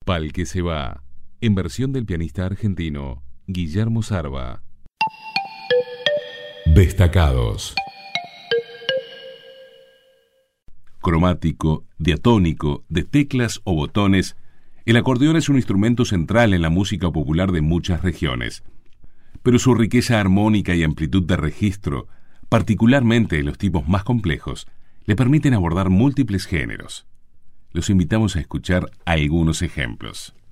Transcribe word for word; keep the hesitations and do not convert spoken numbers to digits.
Pal que se va, en versión del pianista argentino Guillermo Sarva. Destacados. Cromático, diatónico, de teclas o botones, el acordeón es un instrumento central en la música popular de muchas regiones. Pero su riqueza armónica y amplitud de registro, particularmente en los tipos más complejos, le permiten abordar múltiples géneros. Los invitamos a escuchar algunos ejemplos.